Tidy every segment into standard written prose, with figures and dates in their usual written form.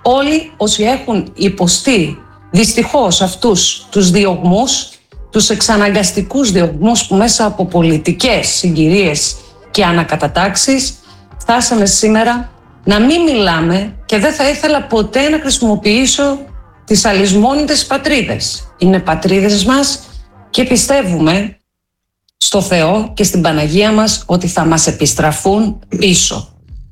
όλοι όσοι έχουν υποστεί δυστυχώς αυτούς τους διωγμούς, τους εξαναγκαστικούς διωγμούς που μέσα από πολιτικές συγκυρίες και ανακατατάξεις φτάσαμε σήμερα να μην μιλάμε, και δεν θα ήθελα ποτέ να χρησιμοποιήσω τις αλυσμόνητες πατρίδες. Είναι πατρίδες μας και πιστεύουμε στο Θεό και στην Παναγία μας ότι θα μας επιστραφούν πίσω.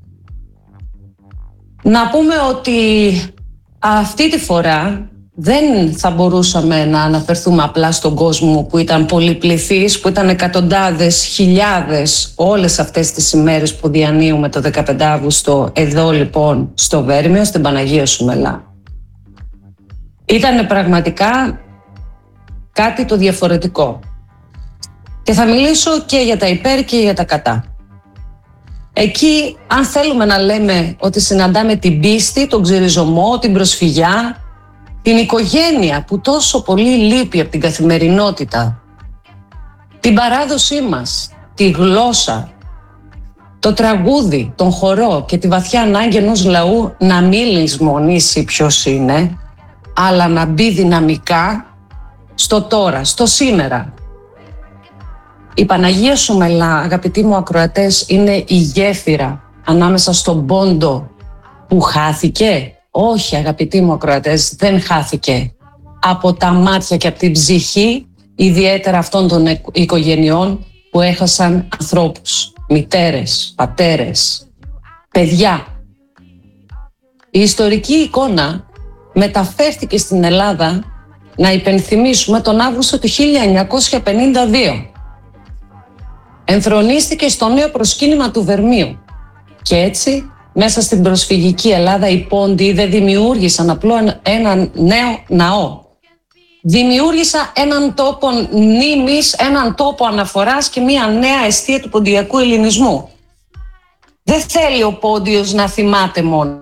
Να πούμε ότι αυτή τη φορά δεν θα μπορούσαμε να αναφερθούμε απλά στον κόσμο που ήταν πολυπληθής, που ήταν εκατοντάδες, χιλιάδες όλες αυτές τις ημέρες που διανύουμε το 15 Αύγουστο εδώ λοιπόν στο Βέρμιο, στην Παναγία Σουμελά. Ήτανε πραγματικά κάτι το διαφορετικό. Και θα μιλήσω και για τα υπέρ και για τα κατά. Εκεί, αν θέλουμε να λέμε ότι συναντάμε την πίστη, τον ξεριζωμό, την προσφυγιά, την οικογένεια που τόσο πολύ λείπει από την καθημερινότητα, την παράδοσή μας, τη γλώσσα, το τραγούδι, τον χορό και τη βαθιά ανάγκη ενός λαού να μην λησμονήσει ποιος είναι, αλλά να μπει δυναμικά στο τώρα, στο σήμερα. Η Παναγία Σουμελά, αγαπητοί μου ακροατές, είναι η γέφυρα ανάμεσα στον πόντο που χάθηκε. Όχι, αγαπητοί μου ακροατές, δεν χάθηκε. Από τα μάτια και από την ψυχή, ιδιαίτερα αυτών των οικογενειών που έχασαν ανθρώπους, μητέρες, πατέρες, παιδιά. Η ιστορική εικόνα μεταφέρθηκε στην Ελλάδα, να υπενθυμίσουμε, τον Αύγουστο του 1952. Ενθρονίστηκε στο νέο προσκύνημα του Βερμίου. Και έτσι, μέσα στην προσφυγική Ελλάδα, οι πόντιοι δεν δημιούργησαν απλό έναν νέο ναό. Δημιούργησαν έναν τόπο μνήμης, έναν τόπο αναφοράς και μια νέα εστία του ποντιακού ελληνισμού. Δεν θέλει ο πόντιος να θυμάται μόνο.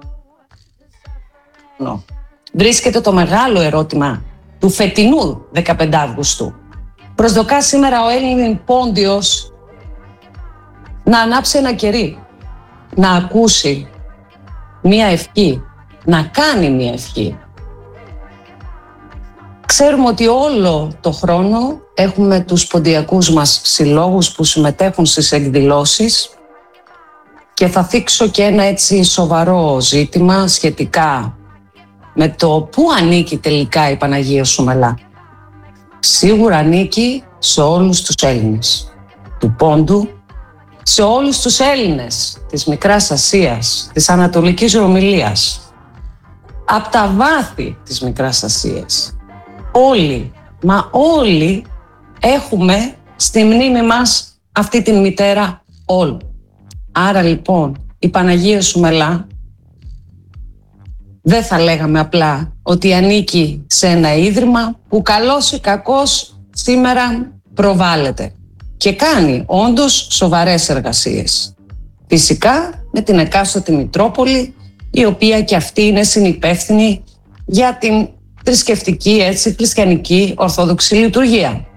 Βρίσκεται το μεγάλο ερώτημα του φετινού 15 Αυγούστου. Προσδοκά σήμερα ο Έλλην πόντιος να ανάψει ένα κερί, να ακούσει μία ευχή, να κάνει μία ευχή. Ξέρουμε ότι όλο το χρόνο έχουμε τους ποντιακούς μας συλλόγους που συμμετέχουν στις εκδηλώσεις και θα θίξω και ένα έτσι σοβαρό ζήτημα σχετικά με το πού ανήκει τελικά η Παναγία Σουμελά. Σίγουρα ανήκει σε όλους τους Έλληνες του Πόντου, σε όλους τους Έλληνες της Μικράς Ασίας, της Ανατολικής Ρωμυλίας, από τα βάθη της Μικράς Ασίας. Όλοι, μα όλοι έχουμε στη μνήμη μας αυτή την μητέρα όλου. Άρα λοιπόν η Παναγία Σουμελά δεν θα λέγαμε απλά ότι ανήκει σε ένα ίδρυμα που καλώς ή κακώς σήμερα προβάλλεται και κάνει όντως σοβαρές εργασίες. Φυσικά με την εκάστοτε Μητρόπολη, η οποία και αυτή είναι συνυπεύθυνη για την θρησκευτική, χριστιανική, ορθόδοξη λειτουργία.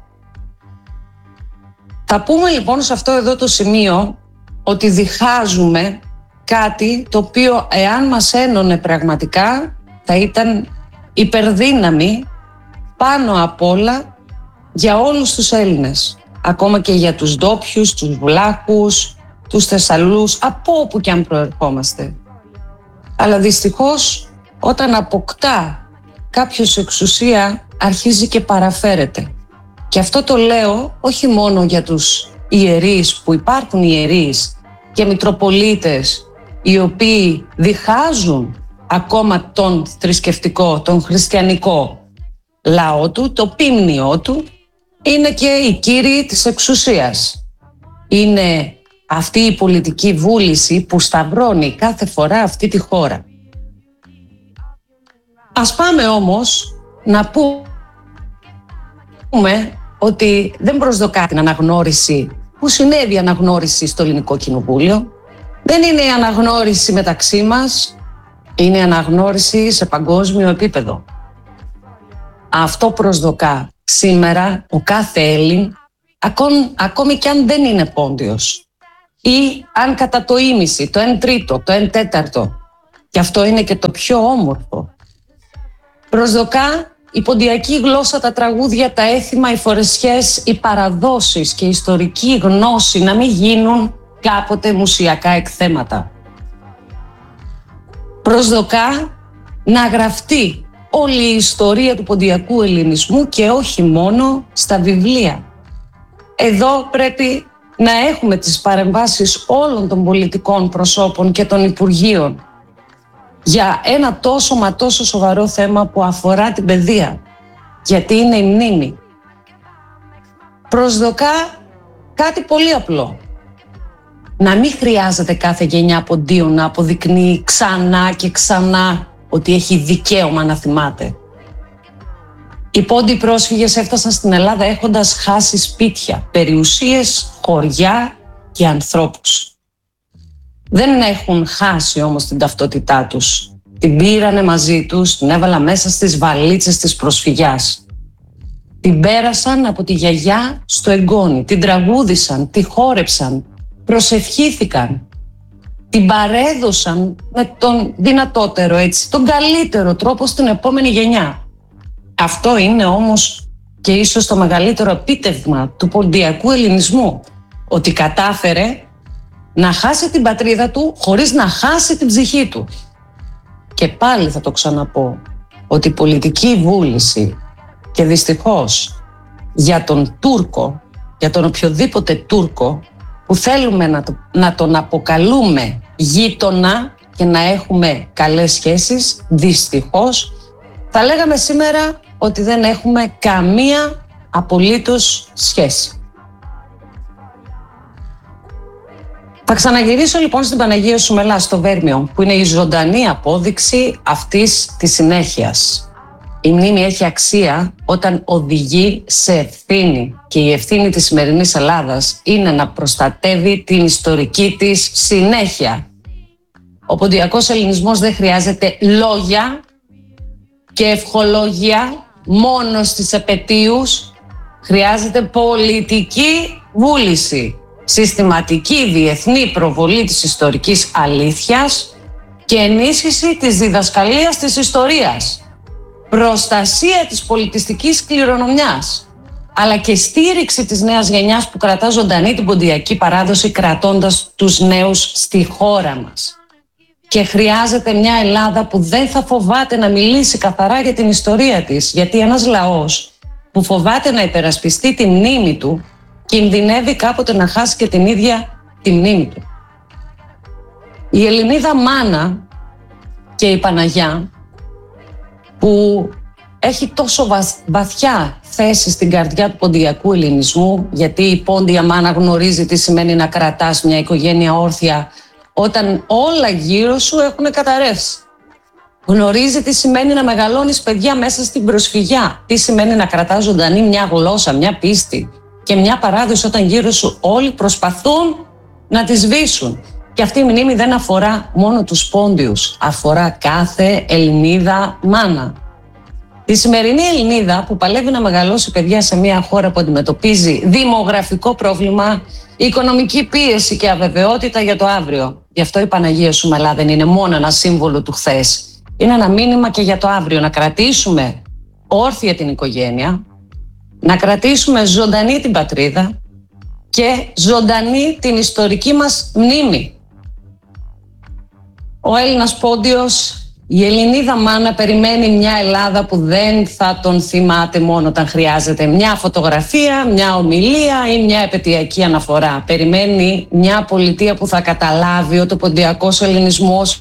Θα πούμε λοιπόν σε αυτό εδώ το σημείο ότι διχάζουμε κάτι το οποίο εάν μας ένωνε πραγματικά θα ήταν υπερδύναμη πάνω απ' όλα για όλους τους Έλληνες. Ακόμα και για τους ντόπιους, τους Βλάχους, τους Θεσσαλούς, από όπου και αν προερχόμαστε. Αλλά δυστυχώς όταν αποκτά κάποιος εξουσία αρχίζει και παραφέρεται. Και αυτό το λέω όχι μόνο για τους ιερείς, που υπάρχουν ιερείς και μητροπολίτες οι οποίοι διχάζουν ακόμα τον θρησκευτικό, τον χριστιανικό λαό του, το πίμνιό του, είναι και οι κύριοι της εξουσίας. Είναι αυτή η πολιτική βούληση που σταυρώνει κάθε φορά αυτή τη χώρα. Ας πάμε όμως να πούμε ότι δεν προσδοκά την αναγνώριση που συνέβη η αναγνώριση στο Ελληνικό Κοινοβούλιο. Δεν είναι η αναγνώριση μεταξύ μας, είναι η αναγνώριση σε παγκόσμιο επίπεδο. Αυτό προσδοκά σήμερα ο κάθε Έλλην, ακόμη και αν δεν είναι πόντιος ή αν κατά το ήμιση, το 1/3, το 1/4 Και αυτό είναι και το πιο όμορφο. Προσδοκά η ποντιακή γλώσσα, τα τραγούδια, τα έθιμα, οι φορεσιές, οι παραδόσεις και η ιστορική γνώση να μην γίνουν κάποτε μουσιακά εκθέματα. Προσδοκά να γραφτεί όλη η ιστορία του ποντιακού ελληνισμού και όχι μόνο στα βιβλία. Εδώ πρέπει να έχουμε τις παρεμβάσεις όλων των πολιτικών προσώπων και των υπουργείων για ένα τόσο μα τόσο σοβαρό θέμα που αφορά την παιδεία, γιατί είναι η μνήμη. Προσδοκά κάτι πολύ απλό. Να μην χρειάζεται κάθε γενιά ποντίων να αποδεικνύει ξανά και ξανά ότι έχει δικαίωμα να θυμάται. Οι πόντιοι πρόσφυγες έφτασαν στην Ελλάδα έχοντας χάσει σπίτια, περιουσίες, χωριά και ανθρώπους. Δεν έχουν χάσει όμως την ταυτότητά τους. Την πήρανε μαζί τους, την έβαλα μέσα στις βαλίτσες της προσφυγιάς. Την πέρασαν από τη γιαγιά στο εγγόνι, την τραγούδησαν, τη χόρεψαν, προσευχήθηκαν. Την παρέδωσαν με τον δυνατότερο, έτσι, τον καλύτερο τρόπο στην επόμενη γενιά. Αυτό είναι όμως και ίσως το μεγαλύτερο επίτευγμα του ποντιακού ελληνισμού, ότι κατάφερε να χάσει την πατρίδα του χωρίς να χάσει την ψυχή του. Και πάλι θα το ξαναπώ, ότι η πολιτική βούληση και δυστυχώς για τον Τούρκο, για τον οποιοδήποτε Τούρκο που θέλουμε να τον αποκαλούμε γείτονα και να έχουμε καλές σχέσεις, δυστυχώς θα λέγαμε σήμερα ότι δεν έχουμε καμία απολύτως σχέση. Θα ξαναγυρίσω λοιπόν στην Παναγία Σουμελά στο Βέρμιο, που είναι η ζωντανή απόδειξη αυτής της συνέχειας. Η μνήμη έχει αξία όταν οδηγεί σε ευθύνη και η ευθύνη της σημερινής Ελλάδας είναι να προστατεύει την ιστορική της συνέχεια. Ο ποντιακός ελληνισμός δεν χρειάζεται λόγια και ευχολόγια μόνο στις επετείους, χρειάζεται πολιτική βούληση, συστηματική διεθνή προβολή της ιστορικής αλήθειας και ενίσχυση της διδασκαλίας της ιστορίας, προστασία της πολιτιστικής κληρονομιάς, αλλά και στήριξη της νέας γενιάς που κρατά ζωντανή την ποντιακή παράδοση, κρατώντας τους νέους στη χώρα μας. Και χρειάζεται μια Ελλάδα που δεν θα φοβάται να μιλήσει καθαρά για την ιστορία της, γιατί ένας λαός που φοβάται να υπερασπιστεί τη μνήμη του κινδυνεύει κάποτε να χάσει και την ίδια τη μνήμη του. Η Ελληνίδα μάνα και η Παναγιά, που έχει τόσο βαθιά θέση στην καρδιά του ποντιακού ελληνισμού, γιατί η πόντια μάνα γνωρίζει τι σημαίνει να κρατάς μια οικογένεια όρθια όταν όλα γύρω σου έχουν καταρρεύσει. Γνωρίζει τι σημαίνει να μεγαλώνεις παιδιά μέσα στην προσφυγιά, τι σημαίνει να κρατάς ζωντανή μια γλώσσα, μια πίστη και μια παράδοση όταν γύρω σου όλοι προσπαθούν να τη σβήσουν. Και αυτή η μνήμη δεν αφορά μόνο τους πόντιους, αφορά κάθε Ελληνίδα μάνα. Η σημερινή Ελληνίδα που παλεύει να μεγαλώσει παιδιά σε μια χώρα που αντιμετωπίζει δημογραφικό πρόβλημα, οικονομική πίεση και αβεβαιότητα για το αύριο. Γι' αυτό η Παναγία Σουμελά δεν είναι μόνο ένα σύμβολο του χθες. Είναι ένα μήνυμα και για το αύριο, να κρατήσουμε όρθια την οικογένεια, να κρατήσουμε ζωντανή την πατρίδα και ζωντανή την ιστορική μας μνήμη. Ο Έλληνας πόντιος, η Ελληνίδα μάνα περιμένει μια Ελλάδα που δεν θα τον θυμάται μόνο όταν χρειάζεται μια φωτογραφία, μια ομιλία ή μια επαιτειακή αναφορά. Περιμένει μια πολιτεία που θα καταλάβει ότι ο ποντιακός ελληνισμός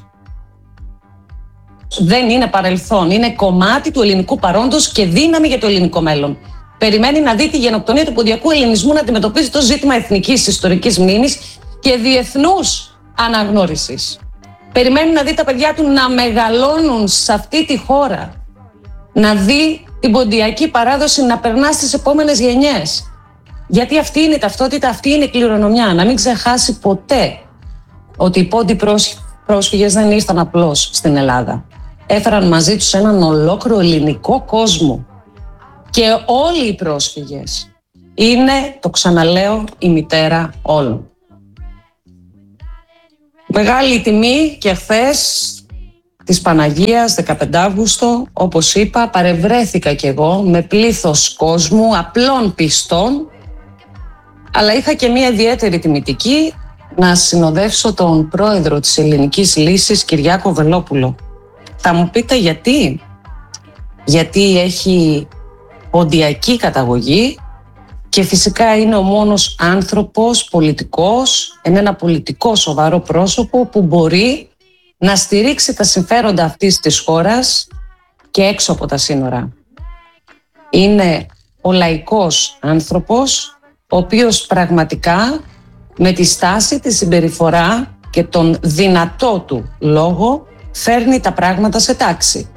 δεν είναι παρελθόν, είναι κομμάτι του ελληνικού παρόντος και δύναμη για το ελληνικό μέλλον. Περιμένει να δει τη γενοκτονία του ποντιακού ελληνισμού να αντιμετωπίζει το ζήτημα εθνικής ιστορικής μνήμης και διεθνούς αναγνώρισης. Περιμένει να δει τα παιδιά του να μεγαλώνουν σε αυτή τη χώρα, να δει την ποντιακή παράδοση να περνά στις επόμενες γενιές. Γιατί αυτή είναι η ταυτότητα, αυτή είναι η κληρονομιά. Να μην ξεχάσει ποτέ ότι οι πόντιοι πρόσφυγες δεν ήρθαν απλώς στην Ελλάδα. Έφεραν μαζί τους έναν ολόκληρο ελληνικό κόσμο. Και όλοι οι πρόσφυγες είναι, το ξαναλέω, η μητέρα όλων. Μεγάλη τιμή και χθες της Παναγίας, 15 Αύγουστο, όπως είπα, παρευρέθηκα κι εγώ με πλήθος κόσμου, απλών πιστών, αλλά είχα και μια ιδιαίτερη τιμητική να συνοδεύσω τον πρόεδρο της Ελληνικής Λύσης, Κυριάκο Βελόπουλο. Θα μου πείτε γιατί? Γιατί έχει ποντιακή καταγωγή και φυσικά είναι ο μόνος άνθρωπος πολιτικός, ένα πολιτικό σοβαρό πρόσωπο που μπορεί να στηρίξει τα συμφέροντα αυτής της χώρας και έξω από τα σύνορα. Είναι ο λαϊκός άνθρωπος, ο οποίος πραγματικά με τη στάση, τη συμπεριφορά και τον δυνατό του λόγο φέρνει τα πράγματα σε τάξη.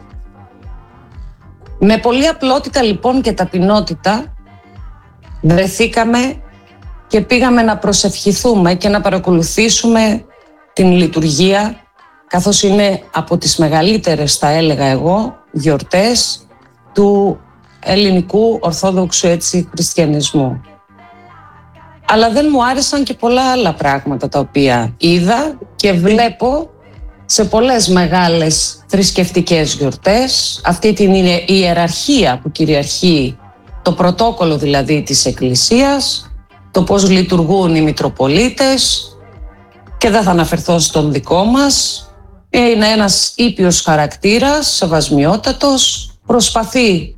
Με πολλή απλότητα λοιπόν και ταπεινότητα βρεθήκαμε και πήγαμε να προσευχηθούμε και να παρακολουθήσουμε την λειτουργία, καθώς είναι από τις μεγαλύτερες, θα έλεγα εγώ, γιορτές του ελληνικού ορθόδοξου χριστιανισμού. Αλλά δεν μου άρεσαν και πολλά άλλα πράγματα τα οποία είδα και βλέπω σε πολλές μεγάλες θρησκευτικές γιορτές, αυτή την ιεραρχία που κυριαρχεί, το πρωτόκολλο δηλαδή της Εκκλησίας, το πώς λειτουργούν οι Μητροπολίτες, και δεν θα αναφερθώ στον δικό μας. Είναι ένας ήπιος χαρακτήρας, σεβασμιότατος, προσπαθεί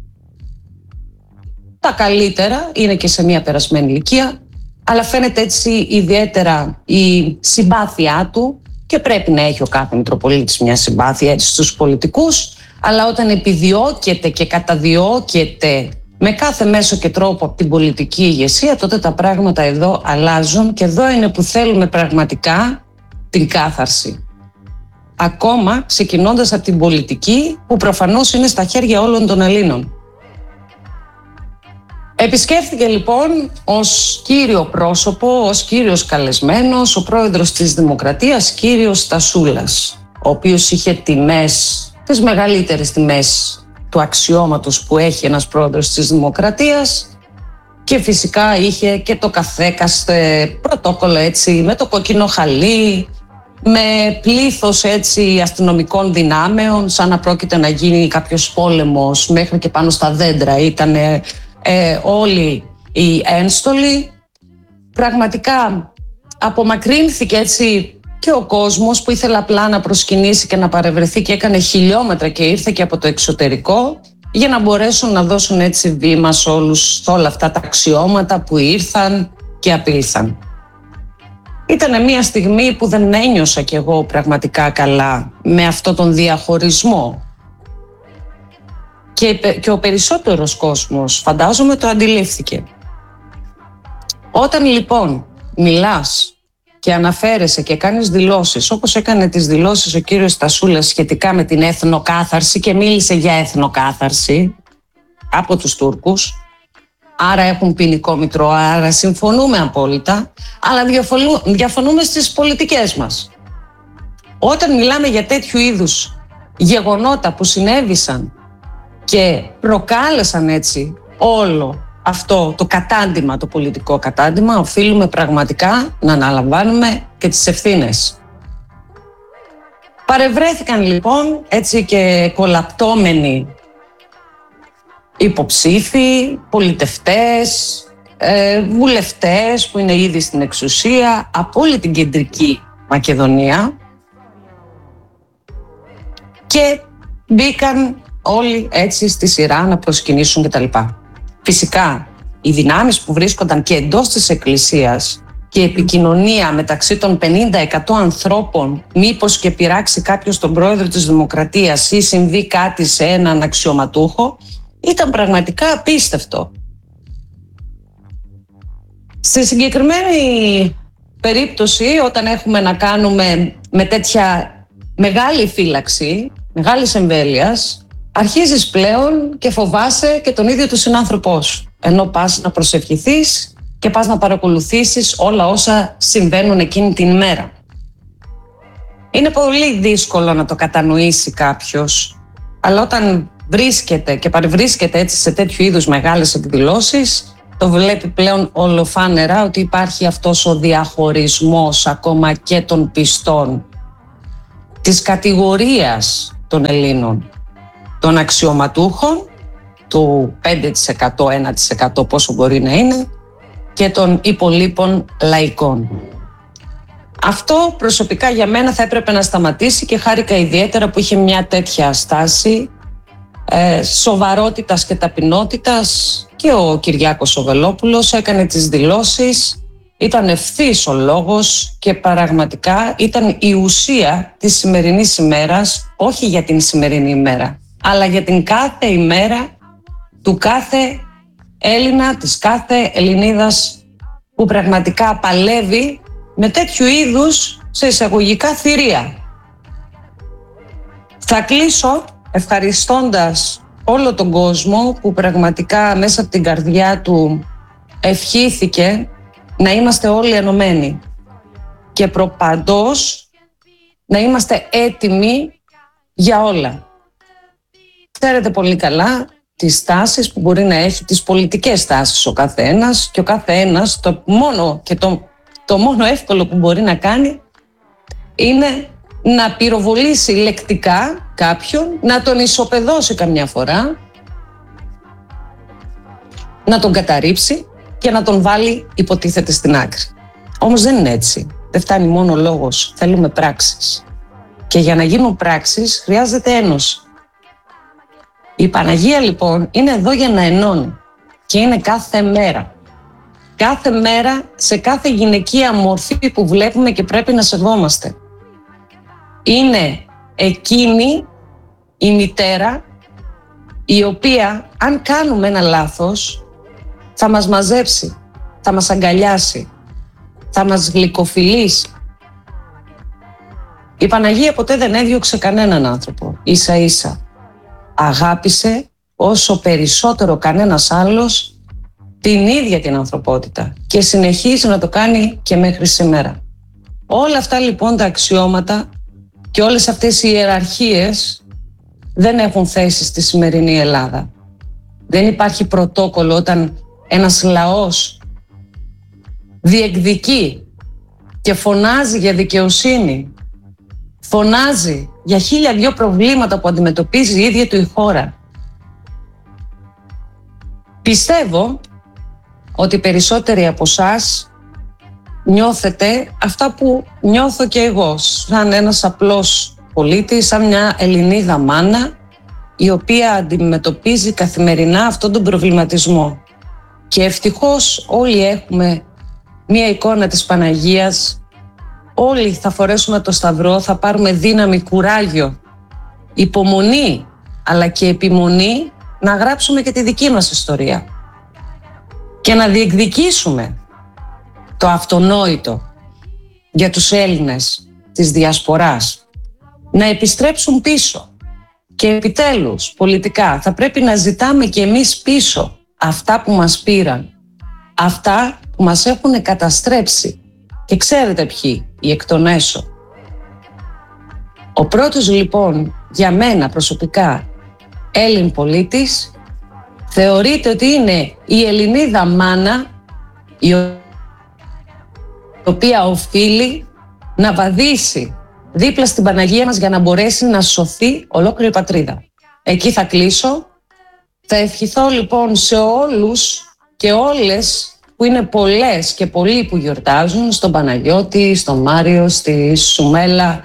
τα καλύτερα, είναι και σε μια περασμένη ηλικία, αλλά φαίνεται έτσι ιδιαίτερα η συμπάθειά του, και πρέπει να έχει ο κάθε Μητροπολίτης μια συμπάθεια έτσι στους πολιτικούς, αλλά όταν επιδιώκεται και καταδιώκεται με κάθε μέσο και τρόπο από την πολιτική ηγεσία, τότε τα πράγματα εδώ αλλάζουν και εδώ είναι που θέλουμε πραγματικά την κάθαρση. Ακόμα ξεκινώντας από την πολιτική, που προφανώς είναι στα χέρια όλων των Ελλήνων. Επισκέφθηκε λοιπόν ως κύριο πρόσωπο, ως κύριος καλεσμένος, ο πρόεδρος της Δημοκρατίας, κύριος Στασούλας, ο οποίος είχε τιμές, τις μεγαλύτερες τιμές του αξιώματος που έχει ένας πρόεδρος της Δημοκρατίας, και φυσικά είχε και το καθέκαστε πρωτόκολλο έτσι, με το κόκκινο χαλί, με πλήθος έτσι αστυνομικών δυνάμεων, σαν να πρόκειται να γίνει κάποιος πόλεμος, μέχρι και πάνω στα δέντρα ήτανε όλοι οι ένστολοι. Πραγματικά απομακρύνθηκε έτσι και ο κόσμος που ήθελε απλά να προσκυνήσει και να παρευρεθεί και έκανε χιλιόμετρα και ήρθε και από το εξωτερικό για να μπορέσουν να δώσουν έτσι βήμα σε όλα αυτά τα αξιώματα που ήρθαν και απήλθαν. Ήταν μια στιγμή που δεν ένιωσα κι εγώ πραγματικά καλά με αυτό τον διαχωρισμό. Και ο περισσότερος κόσμος, φαντάζομαι, το αντιλήφθηκε. Όταν λοιπόν μιλάς και αναφέρεσαι και κάνεις δηλώσεις, όπως έκανε τις δηλώσεις ο κύριος Στασούλας σχετικά με την εθνοκάθαρση, και μίλησε για εθνοκάθαρση από τους Τούρκους, άρα έχουν ποινικό μητρό, άρα συμφωνούμε απόλυτα, αλλά διαφωνούμε στις πολιτικές μας. Όταν μιλάμε για τέτοιου είδους γεγονότα που συνέβησαν και προκάλεσαν έτσι όλο αυτό το κατάντημα, το πολιτικό κατάντημα, οφείλουμε πραγματικά να αναλαμβάνουμε και τις ευθύνες. Παρευρέθηκαν λοιπόν έτσι και κολαπτώμενοι υποψήφοι, πολιτευτές, βουλευτές που είναι ήδη στην εξουσία από όλη την κεντρική Μακεδονία, και μπήκαν όλοι έτσι στη σειρά να προσκυνήσουν κτλ. Φυσικά, οι δυνάμεις που βρίσκονταν και εντός της Εκκλησίας και η επικοινωνία μεταξύ των 50-100 ανθρώπων, μήπως και πειράξει κάποιος τον πρόεδρο της Δημοκρατίας ή συμβεί κάτι σε έναν αξιωματούχο, ήταν πραγματικά απίστευτο. Στη συγκεκριμένη περίπτωση, όταν έχουμε να κάνουμε με τέτοια μεγάλη φύλαξη, μεγάλης εμβέλειας, αρχίζεις πλέον και φοβάσαι και τον ίδιο του συνάνθρωπό σου, ενώ πας να προσευχηθείς και πας να παρακολουθήσεις όλα όσα συμβαίνουν εκείνη την ημέρα. Είναι πολύ δύσκολο να το κατανοήσει κάποιος, αλλά όταν βρίσκεται και παρευρίσκεται έτσι σε τέτοιου είδους μεγάλες εκδηλώσεις, το βλέπει πλέον ολοφάνερα ότι υπάρχει αυτός ο διαχωρισμός ακόμα και των πιστών. της κατηγορίας των Ελλήνων, των αξιωματούχων, του 5%, 1% πόσο μπορεί να είναι, και των υπολείπων λαϊκών. Αυτό προσωπικά για μένα θα έπρεπε να σταματήσει και χάρηκα ιδιαίτερα που είχε μια τέτοια στάση σοβαρότητας και ταπεινότητας και ο Κυριάκος ο Βελόπουλος έκανε τις δηλώσεις, ήταν ευθύς ο λόγος και πραγματικά ήταν η ουσία της σημερινής ημέρας, όχι για την σημερινή ημέρα, αλλά για την κάθε ημέρα του κάθε Έλληνα, της κάθε Ελληνίδας που πραγματικά παλεύει με τέτοιου είδους σε εισαγωγικά θηρία. Θα κλείσω ευχαριστώντας όλο τον κόσμο που πραγματικά μέσα από την καρδιά του ευχήθηκε να είμαστε όλοι ενωμένοι και προπαντός να είμαστε έτοιμοι για όλα. Ξέρετε πολύ καλά τις τάσεις που μπορεί να έχει, τις πολιτικές τάσεις ο καθένας, και ο καθένας το μόνο εύκολο που μπορεί να κάνει είναι να πυροβολήσει λεκτικά κάποιον, να τον ισοπεδώσει καμιά φορά, να τον καταρρίψει και να τον βάλει υποτίθεται στην άκρη. Όμως δεν είναι έτσι. Δεν φτάνει μόνο λόγος, θέλουμε πράξεις. Και για να γίνουν πράξεις χρειάζεται ένωση. Η Παναγία λοιπόν είναι εδώ για να ενώνει και είναι κάθε μέρα. Κάθε μέρα σε κάθε γυναικεία μορφή που βλέπουμε και πρέπει να σεβόμαστε. Είναι εκείνη η μητέρα η οποία αν κάνουμε ένα λάθος θα μας μαζέψει, θα μας αγκαλιάσει, θα μας γλυκοφιλήσει. Η Παναγία ποτέ δεν έδιωξε κανέναν άνθρωπο, ίσα ίσα. Αγάπησε όσο περισσότερο κανένας άλλος την ίδια την ανθρωπότητα και συνεχίζει να το κάνει και μέχρι σήμερα. Όλα αυτά λοιπόν τα αξιώματα και όλες αυτές οι ιεραρχίες δεν έχουν θέση στη σημερινή Ελλάδα. Δεν υπάρχει πρωτόκολλο όταν ένας λαός διεκδικεί και φωνάζει για δικαιοσύνη, φωνάζει για 1002 προβλήματα που αντιμετωπίζει η ίδια του η χώρα. Πιστεύω ότι περισσότεροι από εσάς νιώθετε αυτά που νιώθω και εγώ, σαν ένας απλός πολίτης, σαν μια Ελληνίδα μάνα, η οποία αντιμετωπίζει καθημερινά αυτόν τον προβληματισμό. Και ευτυχώς όλοι έχουμε μια εικόνα της Παναγίας, όλοι θα φορέσουμε το σταυρό, θα πάρουμε δύναμη, κουράγιο, υπομονή, αλλά και επιμονή να γράψουμε και τη δική μας ιστορία και να διεκδικήσουμε το αυτονόητο για τους Έλληνες της Διασποράς, να επιστρέψουν πίσω. Και επιτέλους, πολιτικά, θα πρέπει να ζητάμε και εμείς πίσω αυτά που μας πήραν, αυτά που μας έχουν καταστρέψει. Και ξέρετε ποιοι, οι εκ των έσω. Ο πρώτος λοιπόν, για μένα προσωπικά, Έλλην πολίτης, θεωρείται ότι είναι η Ελληνίδα μάνα, η οποία οφείλει να βαδίσει δίπλα στην Παναγία μας για να μπορέσει να σωθεί ολόκληρη η πατρίδα. Εκεί θα κλείσω. Θα ευχηθώ λοιπόν σε όλους και όλες που είναι πολλές και πολλοί που γιορτάζουν, στον Παναγιώτη, στον Μάριο, στη Σουμέλα,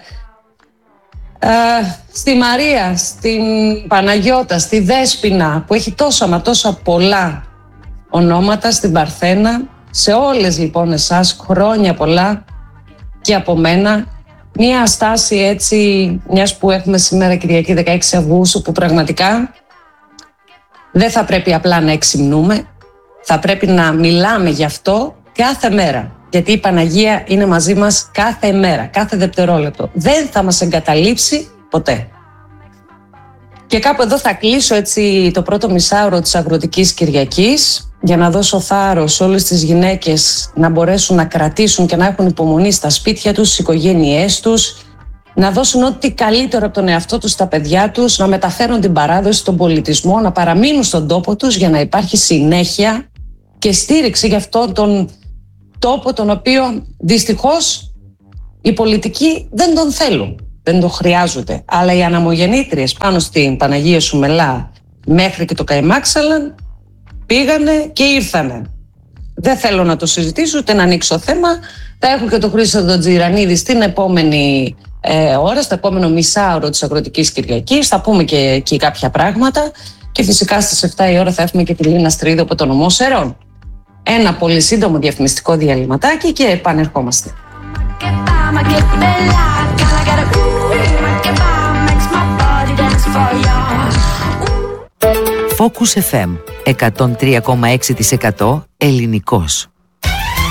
στη Μαρία, στην Παναγιώτα, στη Δέσποινα, που έχει τόσα μα τόσα πολλά ονόματα, στην Παρθένα. Σε όλες λοιπόν εσάς χρόνια πολλά και από μένα. Μία στάση έτσι, μιας που έχουμε σήμερα Κυριακή 16 Αυγούστου, που πραγματικά δεν θα πρέπει απλά να εξυμνούμε, θα πρέπει να μιλάμε γι' αυτό κάθε μέρα. Γιατί η Παναγία είναι μαζί μας κάθε μέρα, κάθε δευτερόλεπτο. Δεν θα μας εγκαταλείψει ποτέ. Και κάπου εδώ θα κλείσω έτσι το πρώτο μισάωρο της Αγροτικής Κυριακής, για να δώσω θάρρος σε όλες τις γυναίκες να μπορέσουν να κρατήσουν και να έχουν υπομονή στα σπίτια τους, στις οικογένειές τους, να δώσουν ό,τι καλύτερο από τον εαυτό τους στα παιδιά τους, να μεταφέρουν την παράδοση, τον πολιτισμό, να παραμείνουν στον τόπο τους για να υπάρχει συνέχεια και στήριξη για αυτόν τον τόπο, τον οποίο δυστυχώς οι πολιτικοί δεν τον θέλουν. δεν το χρειάζονται. Αλλά οι αναμογεννήτριες πάνω στην Παναγία Σουμελά μέχρι και το Καϊμάξαλαν πήγανε και ήρθανε. Δεν θέλω να το συζητήσω ούτε να ανοίξω θέμα. Θα έχω και τον Χρήστο τον Τζιρανίδη στην επόμενη ώρα, στο επόμενο μισάωρο της Αγροτικής Κυριακής. Θα πούμε και εκεί κάποια πράγματα. Και φυσικά στις 7 η ώρα θα έχουμε και τη Λίνα Στρίδη από το νομό Σερών. Ένα πολύ σύντομο διαφημιστικό διαλυματάκι και επανερχόμαστε. Focus FM 103,6% ελληνικός.